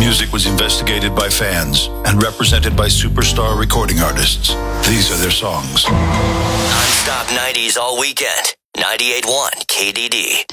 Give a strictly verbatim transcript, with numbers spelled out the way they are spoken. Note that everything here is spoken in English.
music was investigated by fans and represented by superstar recording artists. These are their songs. Non-stop nineties all weekend. ninety-eight point one K D D.